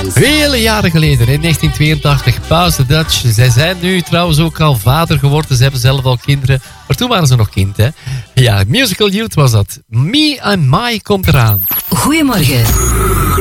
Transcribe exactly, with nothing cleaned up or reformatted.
Vele jaren geleden, in negentien tweeëntachtig, Paus the Dutch. Zij zijn nu trouwens ook al vader geworden. Ze hebben zelf al kinderen. Maar toen waren ze nog kind, hè. Ja, Musical Youth was dat. Me and My komt eraan. Goedemorgen.